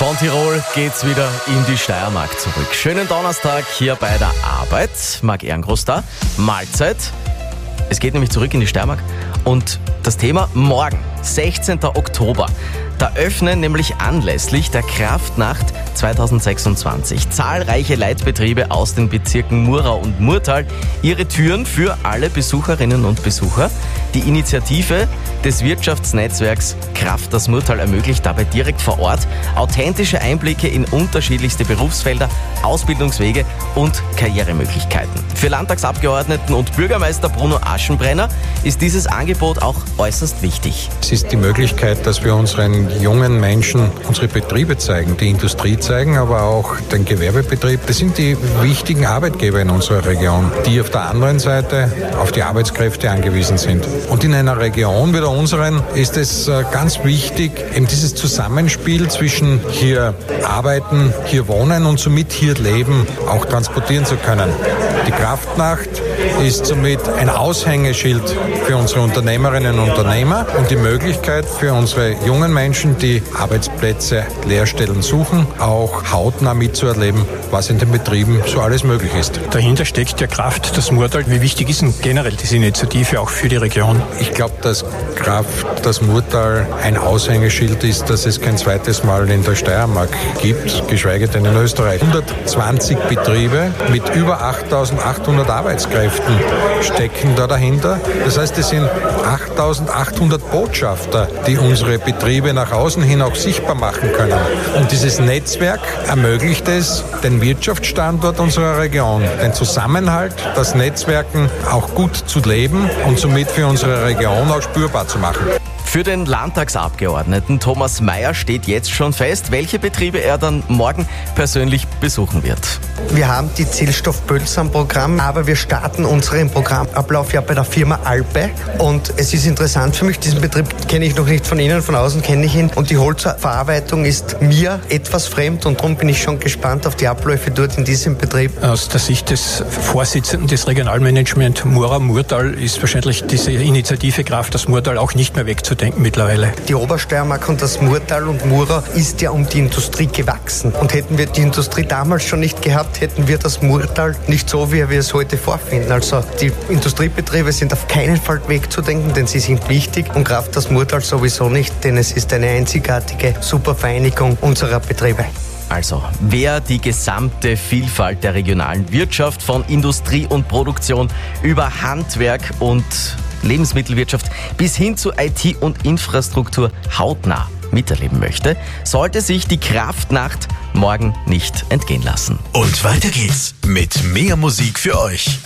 Von Tirol geht's wieder in die Steiermark zurück. Schönen Donnerstag hier bei der Arbeit. Marc Ehrengroß da. Mahlzeit. Es geht nämlich zurück in die Steiermark. Und das Thema morgen, 16. Oktober. Da öffnen nämlich anlässlich der Kraftnacht 2026 zahlreiche Leitbetriebe aus den Bezirken Murau und Murtal ihre Türen für alle Besucherinnen und Besucher. Die Initiative des Wirtschaftsnetzwerks Kraft das Murtal ermöglicht dabei direkt vor Ort authentische Einblicke in unterschiedlichste Berufsfelder, Ausbildungswege und Karrieremöglichkeiten. Für Landtagsabgeordneten und Bürgermeister Bruno Aschenbrenner ist dieses Angebot auch äußerst wichtig. Es ist die Möglichkeit, dass wir unseren jungen Menschen unsere Betriebe zeigen, die Industrie zeigen, aber auch den Gewerbebetrieb. Das sind die wichtigen Arbeitgeber in unserer Region, die auf der anderen Seite auf die Arbeitskräfte angewiesen sind. Und in einer Region wie der unseren ist es ganz wichtig, eben dieses Zusammenspiel zwischen hier arbeiten, hier wohnen und somit hier leben auch transportieren zu können. Die Kraftnacht ist somit ein Aushängeschild für unsere Unternehmerinnen und Unternehmer und die Möglichkeit für unsere jungen Menschen, die Arbeitsplätze, Lehrstellen suchen, auch hautnah mitzuerleben, was in den Betrieben so alles möglich ist. Dahinter steckt ja Kraft das Murtal. Wie wichtig ist denn generell diese Initiative auch für die Region? Ich glaube, dass Kraft das Murtal ein Aushängeschild ist, dass es kein zweites Mal in der Steiermark gibt, geschweige denn in Österreich. 120 Betriebe mit über 8.800 Arbeitskräften stecken da dahinter. Das heißt, es sind 8.800 Botschafter, die unsere Betriebe nach außen hin auch sichtbar machen können. Und dieses Netzwerk ermöglicht es, den Wirtschaftsstandort unserer Region, den Zusammenhalt, das Netzwerken auch gut zu leben und somit für unsere Region auch spürbar zu machen. Für den Landtagsabgeordneten Thomas Mayer steht jetzt schon fest, welche Betriebe er dann morgen persönlich besuchen wird. Wir haben die Zellstoff-Pölzer am Programm, aber wir starten unseren Programmablauf ja bei der Firma Alpe. Und es ist interessant für mich, diesen Betrieb kenne ich noch nicht von innen, von außen kenne ich ihn. Und die Holzverarbeitung ist mir etwas fremd und darum bin ich schon gespannt auf die Abläufe dort in diesem Betrieb. Aus der Sicht des Vorsitzenden des Regionalmanagement Murau-Murtal ist wahrscheinlich diese Initiative Kraft das Murtal auch nicht mehr wegzudenken mittlerweile. Die Obersteiermark und das Murtal und Murau ist ja um die Industrie gewachsen. Und hätten wir die Industrie damals schon nicht gehabt, hätten wir das Murtal nicht so, wie wir es heute vorfinden. Also die Industriebetriebe sind auf keinen Fall wegzudenken, denn sie sind wichtig und Kraft das Murtal sowieso nicht, denn es ist eine einzigartige Supervereinigung unserer Betriebe. Also, wer die gesamte Vielfalt der regionalen Wirtschaft von Industrie und Produktion über Handwerk und Lebensmittelwirtschaft bis hin zu IT und Infrastruktur hautnah miterleben möchte, sollte sich die Kraftnacht morgen nicht entgehen lassen. Und weiter geht's mit mehr Musik für euch.